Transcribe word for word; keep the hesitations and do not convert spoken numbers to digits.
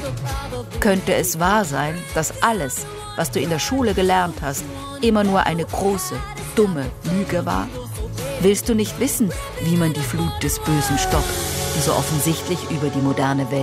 Könnte es wahr sein, dass alles, was du in der Schule gelernt hast, immer nur eine große, dumme Lüge war? Willst du nicht wissen, wie man die Flut des Bösen stoppt, die so offensichtlich über die moderne Welt